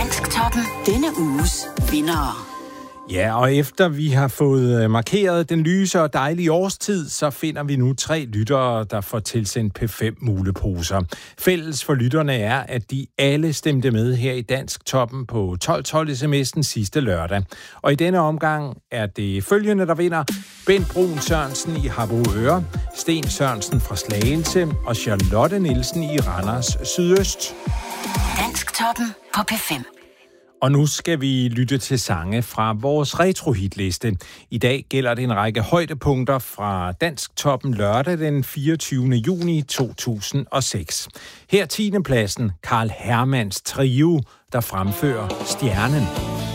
Dansktoppen. Denne uges vindere. Ja, og efter vi har fået markeret den lyse og dejlige årstid, så finder vi nu 3 lyttere, der får tilsendt P5-muleposer. Fælles for lytterne er, at de alle stemte med her i Dansktoppen på 12 sms'en sidste lørdag. Og i denne omgang er det følgende, der vinder: Bent Brun Sørensen i Harboøre, Sten Sørensen fra Slagelse og Charlotte Nielsen i Randers Sydøst. Dansktoppen på P5. Og nu skal vi lytte til sange fra vores retrohitliste. I dag gælder det en række højdepunkter fra Dansktoppen lørdag den 24. juni 2006. Her 10. pladsen Karl Hermanns Trio, der fremfører Stjernen.